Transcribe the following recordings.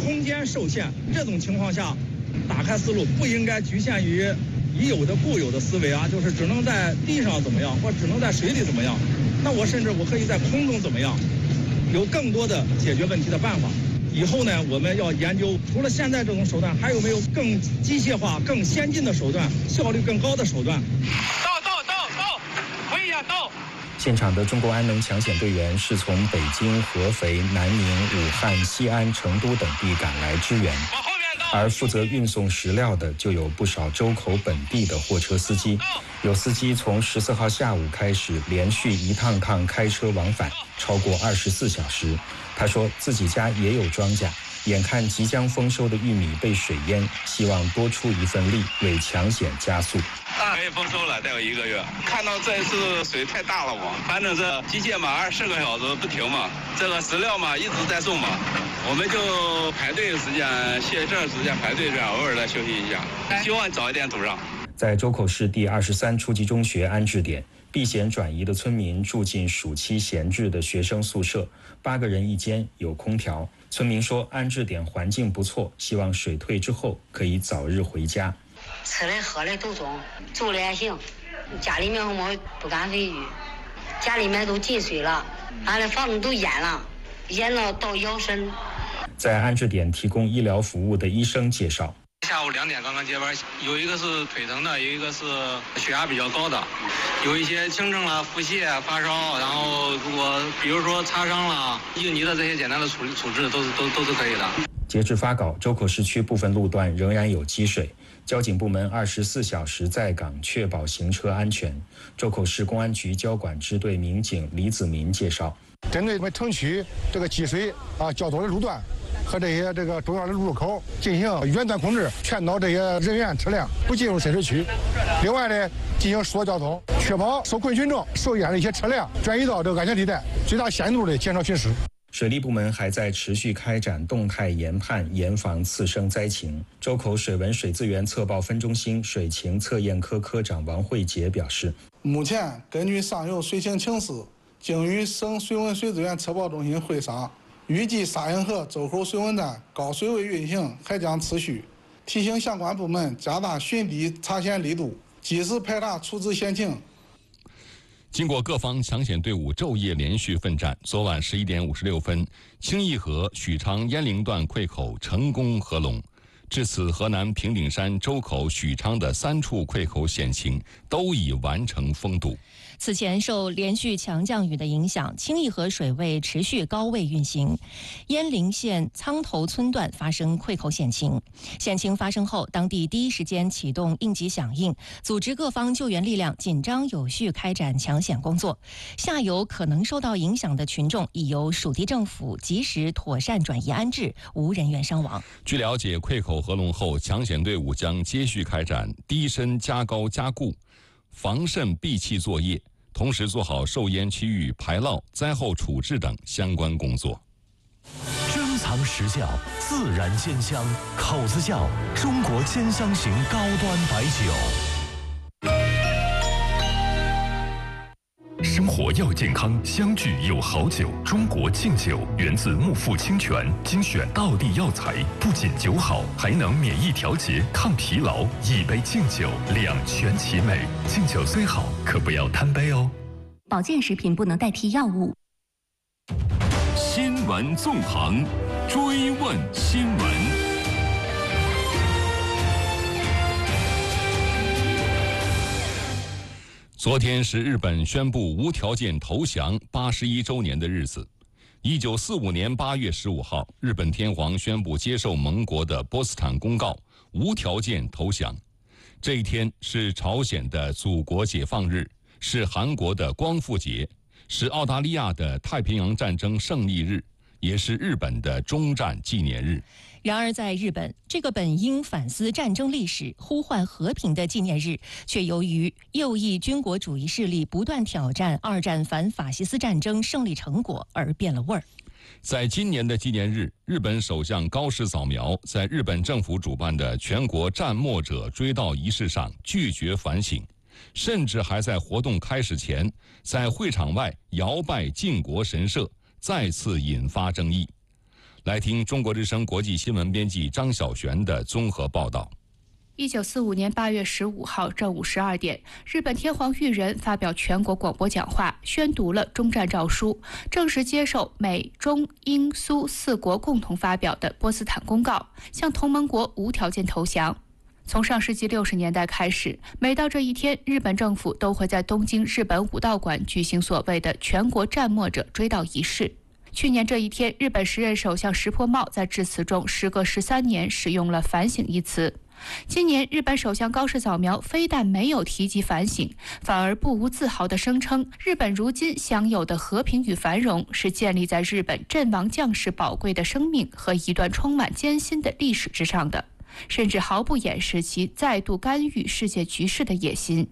空间受限，这种情况下，打开思路不应该局限于已有的固有的思维啊，就是只能在地上怎么样，或只能在水里怎么样。那我甚至我可以在空中怎么样，有更多的解决问题的办法。以后呢，我们要研究除了现在这种手段，还有没有更机械化、更先进的手段，效率更高的手段。 到，回一下到。 现场的中国安能抢险队员是从北京、合肥、南宁、武汉、西安、成都等地赶来支援，而负责运送食料的就有不少周口本地的货车司机。有司机从14号下午开始连续一趟趟开车往返，超过24小时。他说自己家也有庄稼，眼看即将丰收的玉米被水淹，希望多出一份力为抢险加速。 大概丰收了，再有1个月。看到这次水太大了嘛，反正这机械嘛24个小时不停嘛，这个食料嘛一直在送嘛，我们就排队时间歇这时间排队这样，偶尔再休息一下，希望早一点堵上。 在周口市第23初级中学安置点，避险转移的村民住进暑期闲置的学生宿舍，8个人一间，有空调。村民说安置点环境不错，希望水退之后可以早日回家。 吃的喝的都中，住的也行，家里面我不敢回去，家里面都进水了，俺的房子都淹了，淹到腰身。 在安置点提供医疗服务的医生介绍， 下午2点刚刚接班，有一个是腿疼的，有一个是血压比较高的，有一些轻症了，腹泻、发烧，然后如果比如说擦伤了、应急的这些简单的处置都是可以的。 截至发稿，周口市区部分路段仍然有积水，交警部门24小时在岗，确保行车安全。周口市公安局交管支队民警李子民介绍， 针对我们城区这个积水较多的路段和这些重要的路口进行远端控制，劝导这些人员车辆不进入深水区。另外呢，进行疏导交通，确保受困群众受淹的一些车辆转移到这个安全地带，最大限度的减少损失。 水利部门还在持续开展动态研判，严防次生灾情。周口水文水资源测报分中心水情测验科科长王慧杰表示， 目前根据上游水情情势，经与省水文水资源测报中心会商，预计沙营河周口水文站高水位运行还将持续，提醒相关部门加大巡堤查险力度，及时排查处置险情。 经过各方抢险队伍昼夜连续奋战，昨晚11点56分，清义河许昌鄢陵段溃口成功合龙。至此，河南平顶山、周口、许昌的3处溃口险情都已完成封堵。 此前受连续强降雨的影响，清义河水位持续高位运行，鄢陵县苍头村段发生溃口险情。险情发生后，当地第一时间启动应急响应，组织各方救援力量，紧张有序开展抢险工作。下游可能受到影响的群众已由属地政府及时妥善转移安置，无人员伤亡。 据了解，溃口合龙后，抢险队伍将接续开展低深加高加固、防渗闭气作业，同时做好受淹区域排涝、灾后处置等相关工作。 珍藏实窖，自然鲜香，口子窖，中国兼香型高端白酒。 生活要健康，相聚有好酒。中国敬酒源自木富清泉，精选道地药材，不仅酒好，还能免疫调节、抗疲劳。一杯敬酒，两全其美。敬酒虽好，可不要贪杯哦。 保健食品不能代替药物。 新闻纵横，追问新闻。 昨天是日本宣布无条件投降81周年的日子。1945年8月15号，日本天皇宣布接受盟国的波茨坦公告，无条件投降。这一天是朝鲜的祖国解放日，是韩国的光复节，是澳大利亚的太平洋战争胜利日，也是日本的终战纪念日。 然而，在日本，这个本应反思战争历史、呼唤和平的纪念日，却由于右翼军国主义势力不断挑战二战反法西斯战争胜利成果而变了味儿。 在今年的纪念日，日本首相高市早苗在日本政府主办的全国战没者追悼仪式上拒绝反省，甚至还在活动开始前，在会场外摇拜靖国神社，再次引发争议。 来听中国之声国际新闻编辑张晓璇的综合报道。 1945年8月15号正午12点，日本天皇裕仁发表全国广播讲话，宣读了终战诏书，正式接受美、中、英、苏4国共同发表的波斯坦公告，向同盟国无条件投降。从上世纪60年代开始，每到这一天，日本政府都会在东京日本武道馆举行所谓的全国战没者追悼仪式。去年这一天，日本时任首相石破茂在致辞中时隔13年使用了反省一词。今年日本首相高市早苗非但没有提及反省，反而不无自豪地声称，日本如今享有的和平与繁荣是建立在日本阵亡将士宝贵的生命和一段充满艰辛的历史之上的，甚至毫不掩饰其再度干预世界局势的野心。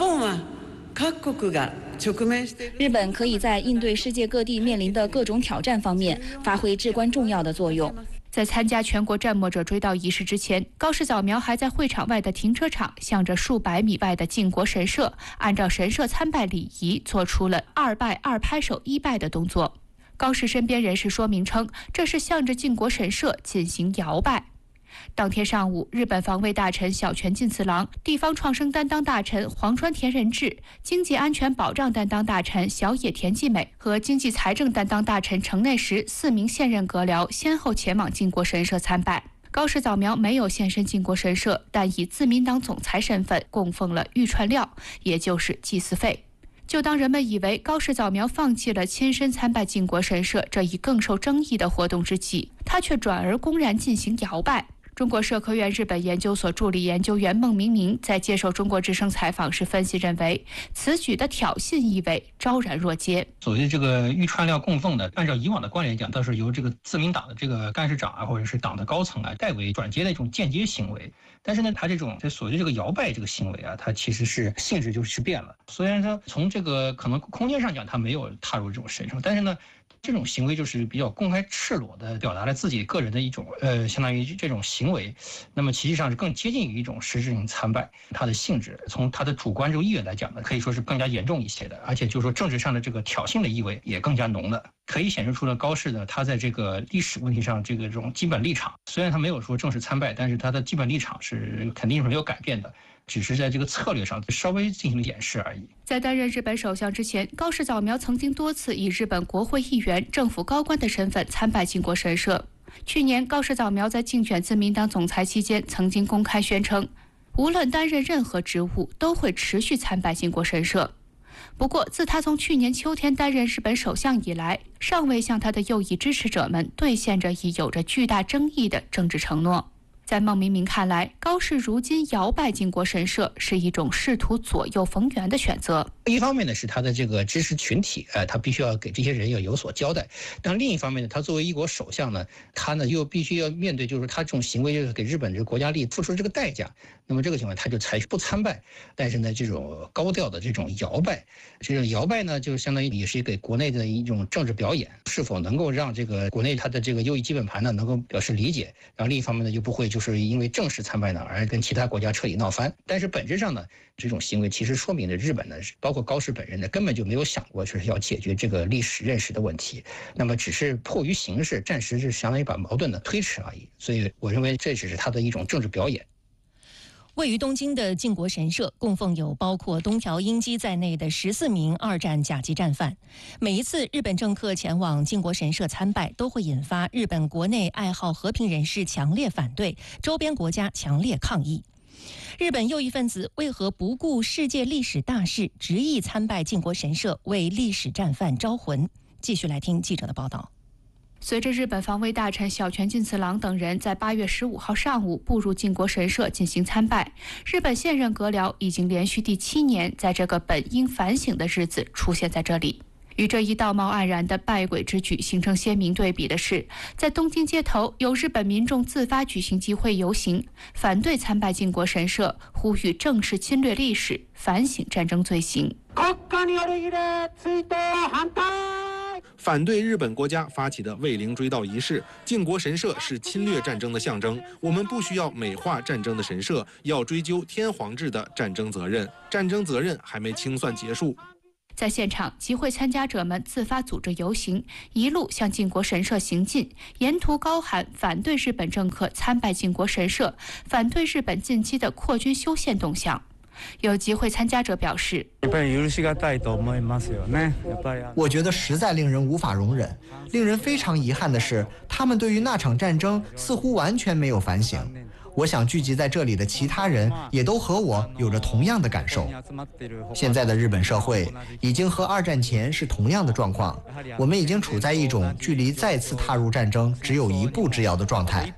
日本可以在应对世界各地面临的各种挑战方面发挥至关重要的作用。 在参加全国战没者追悼仪式之前，高市早苗还在会场外的停车场向着数百米外的靖国神社，按照神社参拜礼仪做出了2拜2拍手1拜的动作。高市身边人士说明称，这是向着靖国神社进行摇拜。当天上午，日本防卫大臣小泉进次郎、地方创生担当大臣黄川田仁志、经济安全保障担当大臣小野田纪美和经济财政担当大臣城内实4名现任阁僚先后前往靖国神社参拜。高市早苗没有现身靖国神社，但以自民党总裁身份供奉了御串料，也就是祭祀费。就当人们以为高市早苗放弃了亲身参拜靖国神社这一更受争议的活动之际，他却转而公然进行摇拜。中国社科院日本研究所助理研究员孟明明在接受中国之声采访时分析认为，此举的挑衅意味昭然若揭。 所谓这个御串料供奉的，按照以往的惯例讲，都是由这个自民党的这个干事长啊，或者是党的高层啊代为转接的一种间接行为。但是呢，他这种所谓的这个摇拜这个行为啊，它其实是性质就是变了。虽然说从这个可能空间上讲，他没有踏入这种神圣，但是呢，这种行为就是比较公开赤裸的表达了自己个人的一种相当于这种行为，那么实际上是更接近于一种实质性参拜。它的性质从它的主观这个意愿来讲呢，可以说是更加严重一些的，而且就是说政治上的这个挑衅的意味也更加浓了，可以显示出了高市呢他在这个历史问题上这种基本立场，虽然他没有说正式参拜，但是他的基本立场是肯定是没有改变的，只是在这个策略上稍微进行了掩饰而已。 在担任日本首相之前，高市早苗曾经多次以日本国会议员、政府高官的身份参拜靖国神社。去年，高市早苗在竞选自民党总裁期间，曾经公开宣称，无论担任任何职务，都会持续参拜靖国神社。不过，自他从去年秋天担任日本首相以来，尚未向他的右翼支持者们兑现着已有着巨大争议的政治承诺。在孟明明看来，高市如今摇拜靖国神社是一种试图左右逢源的选择。 一方面呢，是他的这个支持群体，他必须要给这些人要有所交代；但另一方面呢，他作为一国首相呢，他呢又必须要面对，就是他这种行为就是给日本这个国家利益付出这个代价。那么这个情况，他就采取不参拜，但是呢，这种高调的这种摇拜，这种摇拜呢，就相当于也是给国内的一种政治表演，是否能够让这个国内他的这个右翼基本盘呢能够表示理解，然后另一方面呢，就不会就是因为正式参拜呢而跟其他国家彻底闹翻。但是本质上呢，这种行为其实说明了日本呢，包括高市本人呢，根本就没有想过就是要解决这个历史认识的问题，那么只是迫于形势，暂时是相当于把矛盾呢推迟而已。所以我认为这只是他的一种政治表演。 位于东京的靖国神社供奉有包括东条英机在内的14名2战甲级战犯。每一次日本政客前往靖国神社参拜，都会引发日本国内爱好和平人士强烈反对，周边国家强烈抗议。日本右翼分子为何不顾世界历史大事，执意参拜靖国神社，为历史战犯招魂？继续来听记者的报道。 随着日本防卫大臣小泉进次郎等人在8月15号上午步入靖国神社进行参拜，日本现任阁僚已经连续第7年在这个本应反省的日子出现在这里。与这一道貌岸然的拜鬼之举形成鲜明对比的是，在东京街头有日本民众自发举行集会游行，反对参拜靖国神社，呼吁正视侵略历史，反省战争罪行。 反对日本国家发起的慰灵追悼仪式，靖国神社是侵略战争的象征。我们不需要美化战争的神社，要追究天皇制的战争责任。战争责任还没清算结束。 在现场，集会参加者们自发组织游行，一路向靖国神社行进，沿途高喊反对日本政客参拜靖国神社，反对日本近期的扩军修宪动向。有集会参加者表示， 我觉得实在令人无法容忍。令人非常遗憾的是，他们对于那场战争似乎完全没有反省。我想聚集在这里的其他人也都和我有着同样的感受。现在的日本社会已经和2战前是同样的状况，我们已经处在一种距离再次踏入战争只有一步之遥的状态。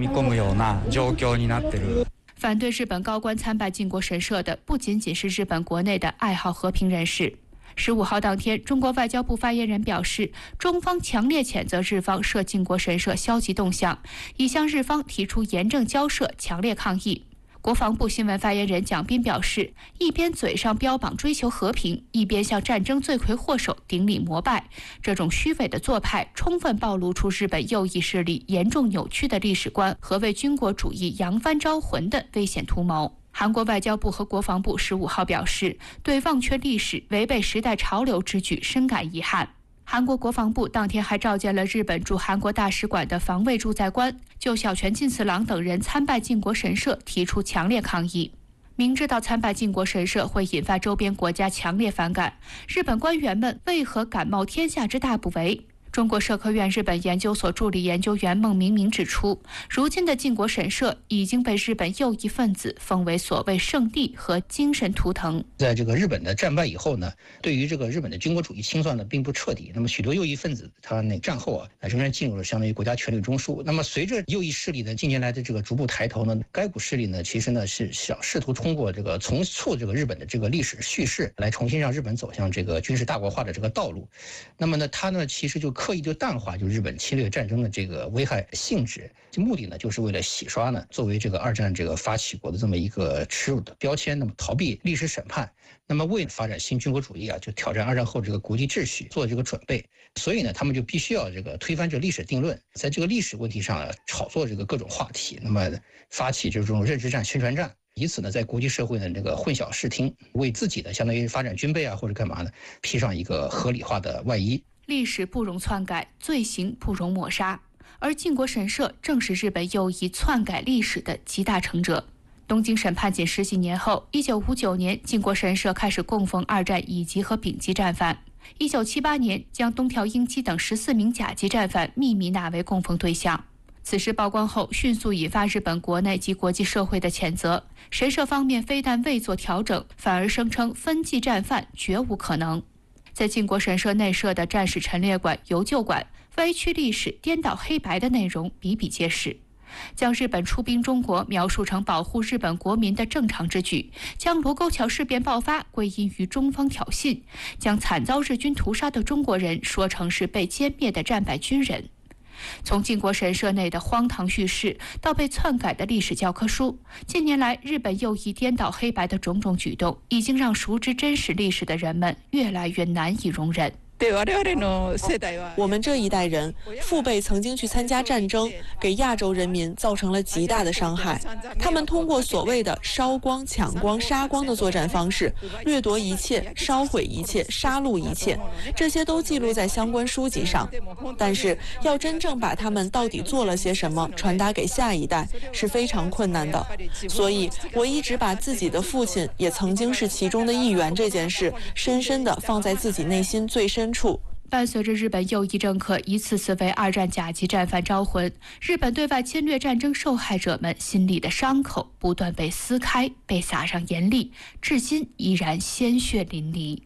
反对日本高官参拜靖国神社的不仅仅是日本国内的爱好和平人士。15号当天，中国外交部发言人表示，中方强烈谴责日方涉靖国神社消极动向，已向日方提出严正交涉，强烈抗议。国防部新闻发言人蒋斌表示，一边嘴上标榜追求和平，一边向战争罪魁祸首顶礼膜拜，这种虚伪的做派充分暴露出日本右翼势力严重扭曲的历史观和为军国主义扬帆招魂的危险图谋。韩国外交部和国防部15号表示，对忘却历史、违背时代潮流之举深感遗憾。韩国国防部当天还召见了日本驻韩国大使馆的防卫驻在官，就小泉进次郎等人参拜靖国神社提出强烈抗议。明知道参拜靖国神社会引发周边国家强烈反感，日本官员们为何敢冒天下之大不为？中国社科院日本研究所助理研究员孟明明指出，如今的靖国神社已经被日本右翼分子封为所谓圣地和精神图腾。 在这个日本的战败以后呢，对于这个日本的军国主义清算呢并不彻底。那么许多右翼分子他那战后仍然进入了相当于国家权力中枢。那么随着右翼势力的近年来的这个逐步抬头呢，该股势力呢其实呢是想试图通过这个重塑这个日本的这个历史叙事，来重新让日本走向这个军事大国化的这个道路。那么呢，他呢其实就刻意就淡化就日本侵略战争的这个危害性质，这目的呢就是为了洗刷呢作为这个2战这个发起国的这么一个耻辱的标签，那么逃避历史审判，那么为发展新军国主义就挑战2战后这个国际秩序做这个准备。所以呢，他们就必须要这个推翻这历史定论，在这个历史问题上炒作这个各种话题，那么发起这种认知战、宣传战。以此呢，在国际社会呢这个混淆视听，为自己的相当于发展军备或者干嘛呢，披上一个合理化的外衣。 历史不容篡改，罪行不容抹杀，而靖国神社正是日本右翼篡改历史的集大成者。东京审判仅10几年后，1959年，靖国神社开始供奉2战乙级和丙级战犯。1978年，将东条英机等14名甲级战犯秘密纳为供奉对象。此事曝光后，迅速引发日本国内及国际社会的谴责。神社方面非但未做调整，反而声称分祭战犯绝无可能。在靖国神社内设的战史陈列馆、游旧馆，歪曲历史、颠倒黑白的内容比比皆是，将日本出兵中国描述成保护日本国民的正常之举，将卢沟桥事变爆发归因于中方挑衅，将惨遭日军屠杀的中国人说成是被歼灭的战败军人。从靖国神社内的荒唐叙事到被篡改的历史教科书，近年来日本右翼颠倒黑白的种种举动，已经让熟知真实历史的人们越来越难以容忍。 我们这一代人父辈曾经去参加战争，给亚洲人民造成了极大的伤害。他们通过所谓的烧光、抢光、杀光的作战方式，掠夺一切、烧毁一切、杀戮一切，这些都记录在相关书籍上。但是要真正把他们到底做了些什么传达给下一代是非常困难的。所以我一直把自己的父亲也曾经是其中的一员这件事深深地放在自己内心最深处。 伴随着日本右翼政客一次次为2战甲级战犯招魂，日本对外侵略战争受害者们心里的伤口不断被撕开，被撒上盐粒，至今依然鲜血淋漓。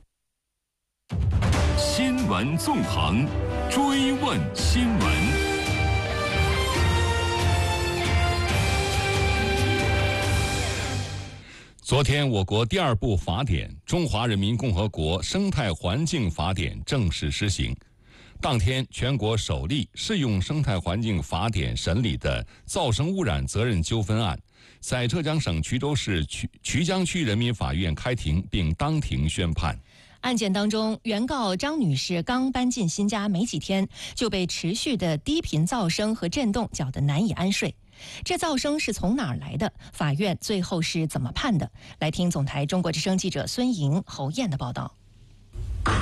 新闻纵横，追问新闻。 昨天，我国第2部法典《中华人民共和国生态环境法典》正式施行。当天，全国首例适用生态环境法典审理的噪声污染责任纠纷案，在浙江省衢州市衢江区人民法院开庭并当庭宣判。 案件当中，原告张女士刚搬进新家没几天，就被持续的低频噪声和震动搅得难以安睡。这噪声是从哪儿来的？法院最后是怎么判的？来听总台中国之声记者孙莹、侯燕的报道。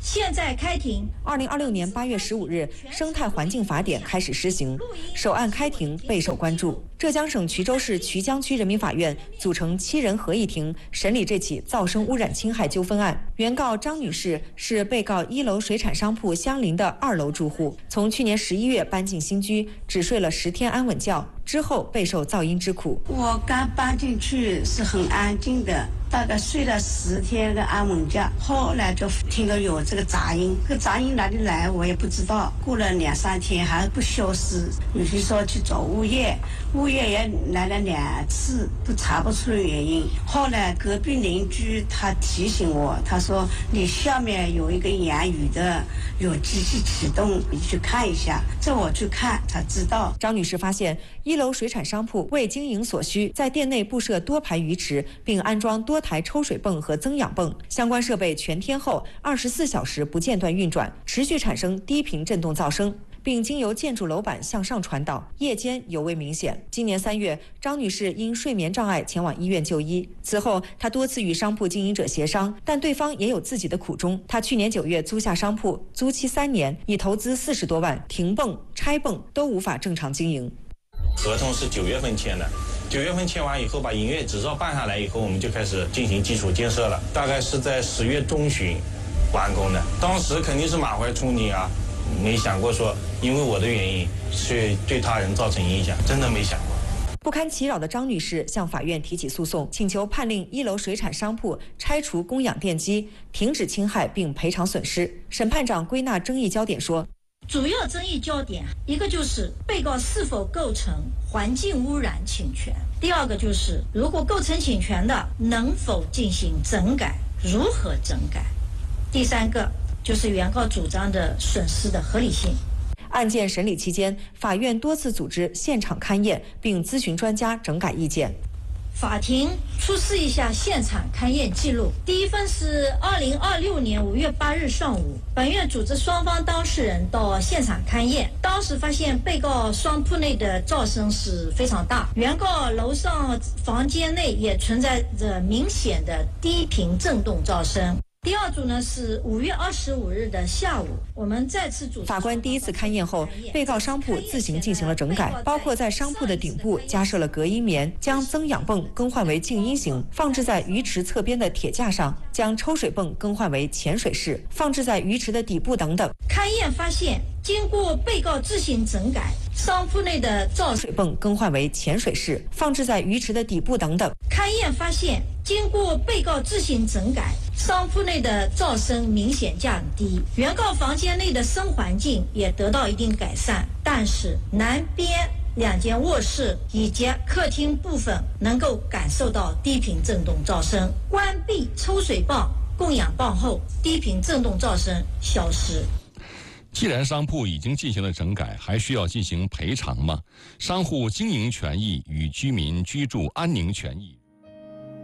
现在开庭。 2026年8月15日，生态环境法典开始施行，首案开庭备受关注。浙江省衢州市衢江区人民法院组成7人合议庭审理这起噪声污染侵害纠纷案。原告张女士是被告1楼水产商铺相邻的2楼住户，从去年11月搬进新居，只睡了10天安稳觉，之后备受噪音之苦。 我刚搬进去是很安静的，大概睡了10天的安稳觉，后来就听到有这个杂音，这个杂音哪里来我也不知道。过了2、3天还不消失，有些说去找物业，物业也来了2次，都查不出原因。后来隔壁邻居他提醒我，他说你下面有一个养鱼的，有机器启动，你去看一下。这我去看才知道。 张女士发现1楼水产商铺为经营所需，在店内布设多排鱼池，并安装多台抽水泵和增氧泵，相关设备全天候24小时不间断运转，持续产生低频振动噪声，并经由建筑楼板向上传导，夜间尤为明显。今年3月，张女士因睡眠障碍前往医院就医，此后她多次与商铺经营者协商，但对方也有自己的苦衷。她去年9月租下商铺，租期3年，已投资40多万，停泵、拆泵都无法正常经营。 合同是9月份签的，9月份签完以后，把营业执照办下来以后，我们就开始进行基础建设了，大概是在10月中旬完工的。当时肯定是满怀憧憬啊，没想过说因为我的原因去对他人造成影响，真的没想过。 不堪其扰的张女士向法院提起诉讼，请求判令1楼水产商铺拆除供氧电机，停止侵害并赔偿损失。审判长归纳争议焦点说， 主要争议焦点一个就是被告是否构成环境污染侵权，第二个就是如果构成侵权的能否进行整改，如何整改，第三个就是原告主张的损失的合理性。 案件审理期间，法院多次组织现场勘验，并咨询专家整改意见。 法庭出示一下现场勘验记录。第一份是2026年5月8日上午，本院组织双方当事人到现场勘验，当时发现被告商铺内的噪声是非常大，原告楼上房间内也存在着明显的低频振动噪声。第二组呢是5月25日的下午，我们再次组织。 法官第一次勘验后，被告商铺自行进行了整改，包括在商铺的顶部加设了隔音棉，将增氧泵更换为静音型，放置在鱼池侧边的铁架上，将抽水泵更换为潜水式，放置在鱼池的底部等等。 勘验发现，经过被告自行整改，商铺内的噪水泵更换为潜水式，放置在鱼池的底部等等。 勘验发现，经过被告自行整改，商铺内的噪声明显降低，原告房间内的声环境也得到一定改善，但是南边2间卧室以及客厅部分能够感受到低频振动噪声。关闭抽水泵、供氧泵后，低频振动噪声消失。 既然商铺已经进行了整改，还需要进行赔偿吗？商户经营权益与居民居住安宁权益